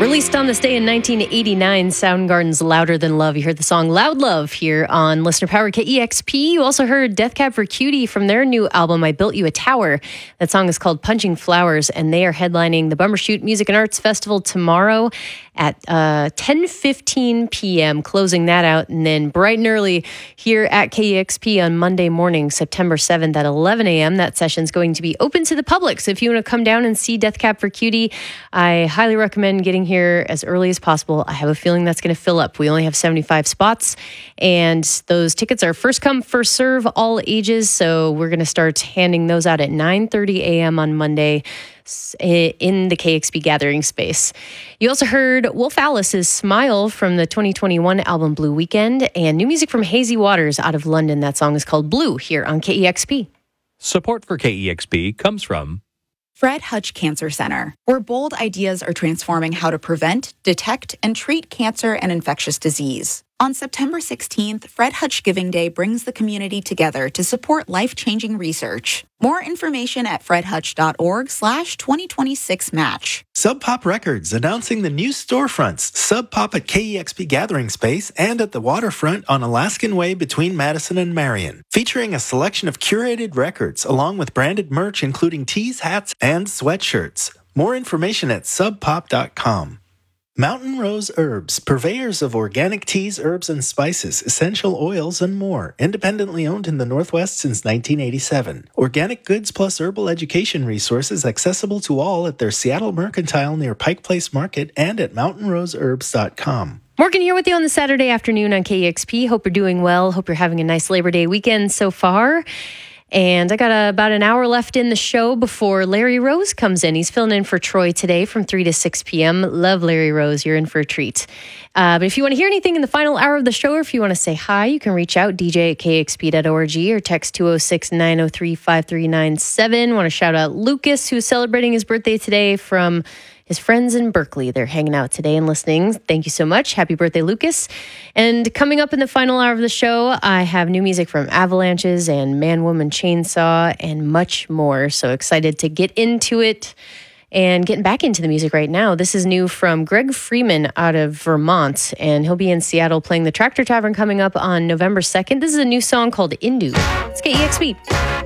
Released on this day in 1989, Soundgarden's Louder Than Love. You heard the song Loud Love here on Listener Power KEXP. You also heard Death Cab for Cutie from their new album, I Built You a Tower. That song is called Punching Flowers, and they are headlining the Bumbershoot Music and Arts Festival tomorrow at 10:15 p.m., closing that out. And then bright and early here at KEXP on Monday morning, September 7th at 11 a.m. That session's going to be open to the public. So if you want to come down and see Death Cab for Cutie, I highly recommend getting here as early as possible. I have a feeling that's going to fill up. We only have 75 spots, and those tickets are first come, first serve, all ages. So we're going to start handing those out at 9:30 a.m. on Monday in the KEXP gathering space. You also heard Wolf Alice's Smile from the 2021 album Blue Weekend, and new music from Hazy Waters out of London. That song is called Blue here on KEXP. Support for KEXP comes from Fred Hutch Cancer Center, where bold ideas are transforming how to prevent, detect, and treat cancer and infectious disease. On September 16th, Fred Hutch Giving Day brings the community together to support life-changing research. More information at fredhutch.org/2026match. Sub Pop Records announcing the new storefronts, Sub Pop at KEXP Gathering Space and at the waterfront on Alaskan Way between Madison and Marion, featuring a selection of curated records along with branded merch including tees, hats, and sweatshirts. More information at subpop.com. Mountain Rose Herbs, purveyors of organic teas, herbs, and spices, essential oils, and more. Independently owned in the Northwest since 1987. Organic goods plus herbal education resources accessible to all at their Seattle Mercantile near Pike Place Market and at mountainroseherbs.com. Morgan here with you on the Saturday afternoon on KEXP. Hope you're doing well. Hope you're having a nice Labor Day weekend so far. And I got about an hour left in the show before Larry Rose comes in. He's filling in for Troy today from 3 to 6 p.m. Love Larry Rose. You're in for a treat. But if you want to hear anything in the final hour of the show, or if you want to say hi, you can reach out, dj@kexp.org, or text 206-903-5397. Want to shout out Lucas, who's celebrating his birthday today, from his friends in Berkeley. They're hanging out today and listening. Thank you so much. Happy birthday, Lucas. And coming up in the final hour of the show, I have new music from Avalanches and Man Woman Chainsaw and much more. So excited to get into it and getting back into the music right now. This is new from Greg Freeman out of Vermont, and he'll be in Seattle playing the Tractor Tavern coming up on November 2nd. This is a new song called Indu. It's KEXP.